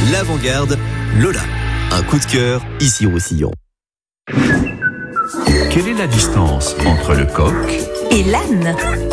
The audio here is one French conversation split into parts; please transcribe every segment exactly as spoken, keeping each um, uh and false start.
l'avant-garde, Lola. Un coup de cœur, ici Roussillon. Quelle est la distance entre le coq et l'âne?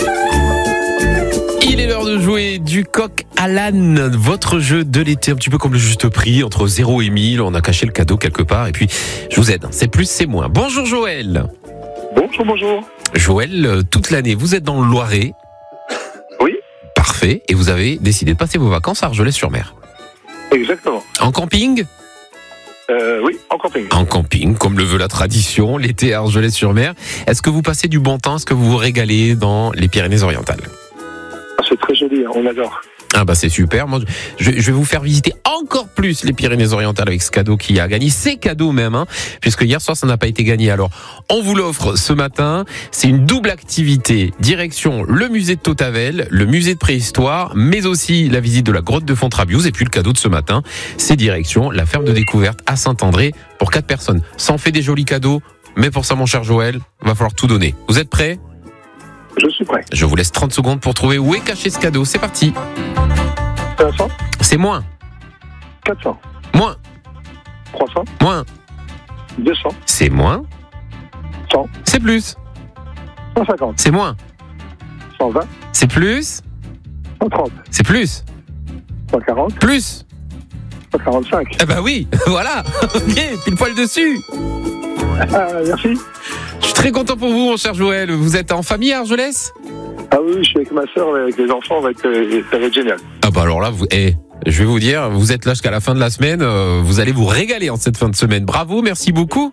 Il est l'heure de jouer du coq à l'âne, votre jeu de l'été, un petit peu comme le juste prix, entre zéro et mille, on a caché le cadeau quelque part, et puis je vous aide, c'est plus, c'est moins. Bonjour Joël. Bonjour, bonjour. Joël, toute l'année, vous êtes dans le Loiret. Oui. Parfait, et vous avez décidé de passer vos vacances à Argelès-sur-Mer. Exactement. En camping ? Euh, oui, en camping. En camping, comme le veut la tradition, l'été à Argelès-sur-Mer. Est-ce que vous passez du bon temps ? Est-ce que vous vous régalez dans les Pyrénées-Orientales ? Ah, c'est très joli, hein, on adore. Ah bah c'est super, moi je, je vais vous faire visiter encore plus les Pyrénées-Orientales avec ce cadeau qui a gagné, ces cadeaux même, hein, puisque hier soir ça n'a pas été gagné. Alors on vous l'offre ce matin, c'est une double activité, direction le musée de Tautavel, le musée de préhistoire, mais aussi la visite de la grotte de Fontrabious, et puis le cadeau de ce matin, c'est direction la ferme de découverte à Saint-André pour quatre personnes. Ça en fait des jolis cadeaux, mais pour ça mon cher Joël, va falloir tout donner. Vous êtes prêts ? Je suis prêt. Je vous laisse trente secondes pour trouver où est caché ce cadeau, c'est parti. cinq cents, C'est moins. quatre cents, Moins. trois cents, Moins. deux cents, C'est moins. cent, C'est plus. cent cinquante, C'est moins. cent vingt, C'est plus. cent trente, C'est plus. cent quarante, Plus. cent quarante-cinq. Eh ben oui, voilà. Bien, pile poil dessus. Ah, merci. Je suis très content pour vous, mon cher Joël. Vous êtes en famille à Argelès ? Ah oui, je suis avec ma soeur, avec les enfants, ça va être, euh, ça va être génial. Ah bah alors là, vous, eh, je vais vous dire, vous êtes là jusqu'à la fin de la semaine. euh, vous allez vous régaler en cette fin de semaine. Bravo, merci beaucoup.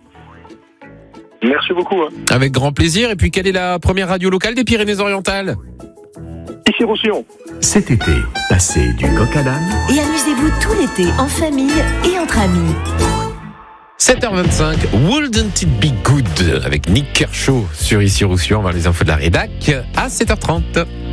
Merci beaucoup. Hein. Avec grand plaisir. Et puis, quelle est la première radio locale des Pyrénées-Orientales ? Ici Roussillon. Cet été, passez du coq à l'âne Et amusez-vous tout l'été en famille et entre amis. sept heures vingt-cinq, Wouldn't It Be Good avec Nick Kershaw sur Ici Roussillon, on va les infos de la rédac à sept heures trente.